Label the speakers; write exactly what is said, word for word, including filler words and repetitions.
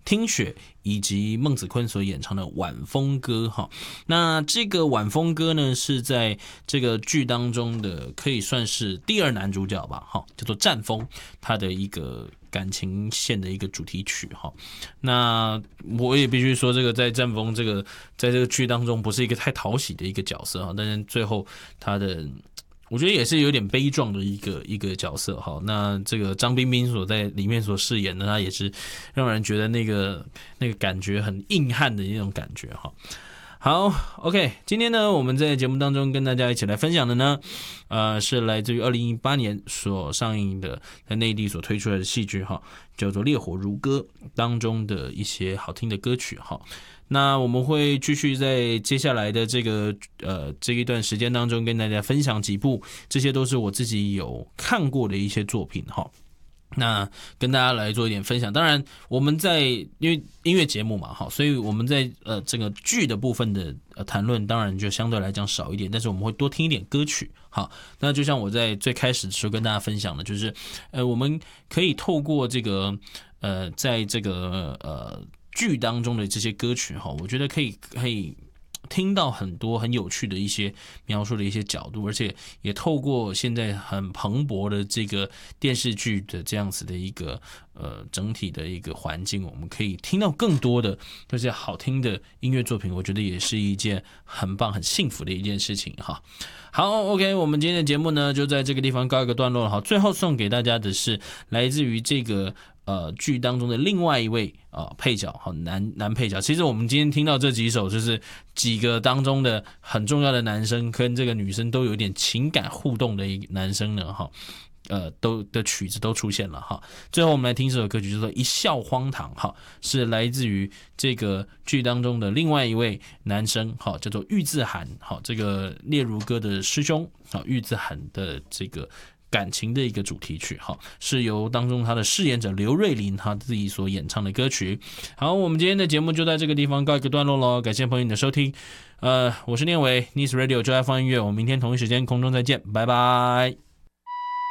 Speaker 1: 听雪以及孟子坤所演唱的《晚风歌》哈。那这个《晚风歌》呢，是在这个剧当中的可以算是第二男主角吧，哈，叫做战风，他的一个感情线的一个主题曲哈。那我也必须说，这个在战风这个在这个剧当中不是一个太讨喜的一个角色哈，但是最后他的。我觉得也是有点悲壮的一个一个角色哈。那这个张彬彬所在里面所饰演的，他也是让人觉得那个那个感觉很硬汉的那种感觉哈。好 ，OK， 今天呢，我们在节目当中跟大家一起来分享的呢，呃，是来自于二零一八年所上映的，在内地所推出来的戏剧哈，叫做《烈火如歌》当中的一些好听的歌曲哈。那我们会继续在接下来的这个呃这一段时间当中跟大家分享几部，这些都是我自己有看过的一些作品哈。那跟大家来做一点分享。当然我们在因为音乐节目嘛哈，所以我们在呃这个剧的部分的呃谈论当然就相对来讲少一点，但是我们会多听一点歌曲。好，那就像我在最开始的时候跟大家分享的，就是呃我们可以透过这个呃在这个呃剧当中的这些歌曲哈，我觉得可以可以听到很多很有趣的一些描述的一些角度，而且也透过现在很蓬勃的这个电视剧的这样子的一个呃整体的一个环境，我们可以听到更多的这些好听的音乐作品，我觉得也是一件很棒很幸福的一件事情哈。好 OK， 我们今天的节目呢就在这个地方告一个段落了。好，最后送给大家的是来自于这个呃剧当中的另外一位呃配角，好男男配角。其实我们今天听到这几首，就是几个当中的很重要的男生跟这个女生都有点情感互动的一个男生呢，哈。呃，都的曲子都出现了哈。最后我们来听这首歌曲，叫做《一笑荒唐》哈，是来自于这个剧当中的另外一位男生哈，叫做玉字涵哈，这个烈如歌的师兄哈，玉字涵的这个感情的一个主题曲哈，是由当中他的饰演者刘瑞麟他自己所演唱的歌曲。好，我们今天的节目就在这个地方告一个段落咯，感谢朋友你的收听。呃，我是念伟 ，Nice Radio 就爱放音乐，我们明天同一时间空中再见，拜拜。